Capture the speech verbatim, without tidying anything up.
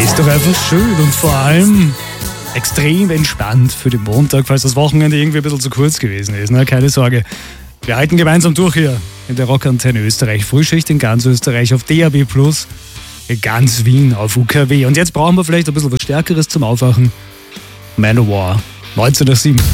Ist doch einfach schön und vor allem extrem entspannt für den Montag, falls das Wochenende irgendwie ein bisschen zu kurz gewesen ist. Ne? Keine Sorge. Wir halten gemeinsam durch hier in der Rockantenne Österreich. Frühschicht in ganz Österreich auf D A B plus, in ganz Wien auf U K W. Und jetzt brauchen wir vielleicht ein bisschen was Stärkeres zum Aufwachen. Manowar, neunzehn Uhr sieben.